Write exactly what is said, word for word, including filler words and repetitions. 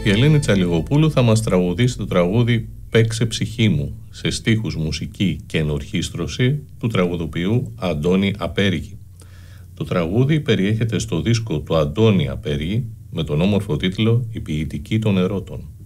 Η Ελένη Τσαλιγοπούλου θα μας τραγουδήσει το τραγούδι «Παίξε ψυχή μου» σε στίχους, μουσική και ενορχήστρωση του τραγουδοποιού Αντώνη Απέργη. Το τραγούδι περιέχεται στο δίσκο του Αντώνη Απέργη με τον όμορφο τίτλο «Η ποιητική των ερώτων».